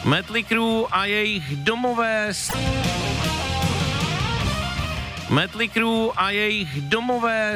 Mötley Crüe a jejich domové... Mötley Crüe a jejich domové...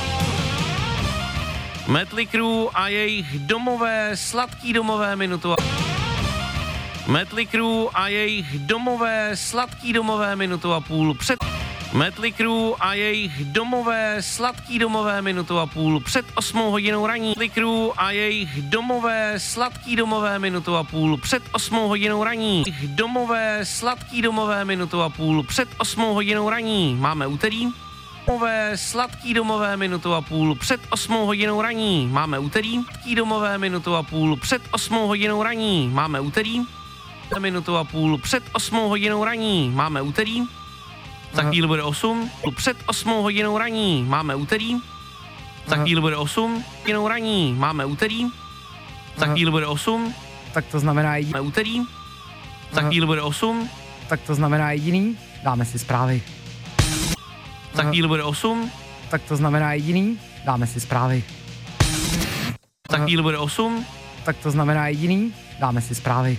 Mötley Crüe a jejich domové, sladký domové minutu. Mötley Crüe a jejich domové, sladký domové minutu a půl před... Mötley Crüe a jejich domové, sladký domové minutu a půl před 8 hodinou raní. Mötley Crüe a jejich domové, sladký domové minutu a půl před 8 hodinou raní. Jejich domové, sladký domové minutu a půl před 8 hodinou raní. Máme úterý. Domové, sladký domové minutu a půl před 8 hodinou raní. Máme úterý. Sladký domové minutu a půl před 8 hodinou raní. Máme úterý. Minutu a půl před 8 hodinou raní. Máme úterý. Za chvíli bude 8. Před 8 hodinou raní. Máme úterý. Za chvíli bude 8 hodinou raní. Máme úterý. Za chvíli bude 8. Tak to znamená jediný. Máme úterý. Za chvíli bude 8. Tak to znamená jediný. Dáme si zprávy. Za chvíli bude 8. Tak to znamená jediný. Dáme si zprávy. Za chvíli bude 8. Tak to znamená jediný. Dáme si zprávy.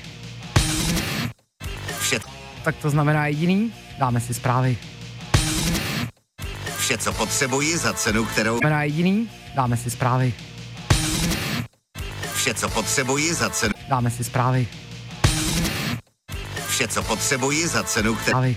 Vše, Tak to znamená jediný. Dáme si zprávy. vše, co potřebuji za cenu, kterou... Znamená jediný. Dáme si zprávy. Vše, co potřebuji za cenu... Dáme si zprávy. Vše, co potřebuji za cenu, kterou... Zprávy.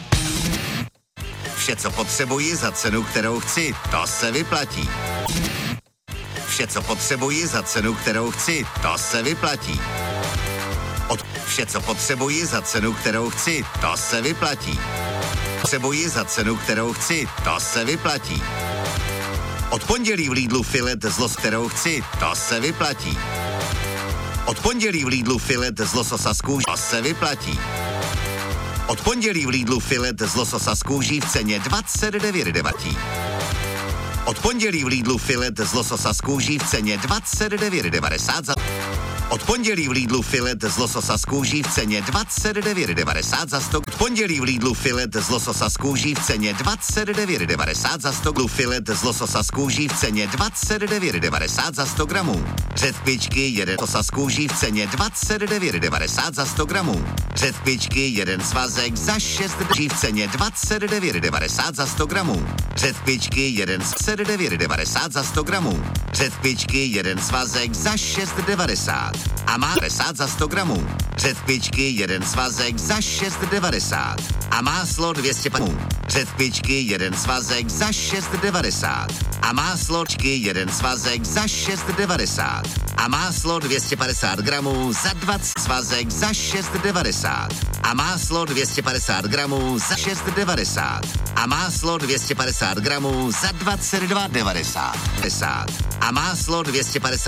Vše, co potřebuji za cenu, kterou chci, to se vyplatí. Vše, co potřebuji za cenu, kterou chci, to se vyplatí. Vše, co potřebuji za cenu, kterou chci, to se vyplatí. Potřebuji za cenu, kterou chci, to se vyplatí. Od pondělí v Lidlu filet z los, kterou chci, to se vyplatí. Od pondělí v Lidlu filet z lososa z kůží, to se vyplatí. Od pondělí v Lidlu filet z lososa z kůží v ceně 29,90. Od pondělí v Lidlu filet z lososa z kůží v ceně 29,90 za... Od pondělí v Lidlu filet z lososa z kůží v ceně 29,90 za 100. Od pondělí v Lidlu filet z lososa z kůží v ceně 29,90 za 100. Filet z lososa z kůží v ceně 29,90 za 100 gramů. Řetkvičky jeden lososa z kůží v ceně 29,90 za 100 gramů. Řetkvičky jeden svazek za 6 drží v ceně 29,90 za 100 gramů. Řetkvičky jeden 29,90 za 100 gramů. Řetkvičky jeden svazek za 6,90. A má 50 za 100 gramů. Řetkvičky jeden svazek za 6,90. A máslo 250 gramů. Řetkvičky jeden svazek za 6,90. A másločky jeden svazek za 6,90. A máslo 250 gramů za 20 svazek za 6,90. A máslo 250 gramů za 6,90. A máslo 250 gramů za 22,90. A máslo 250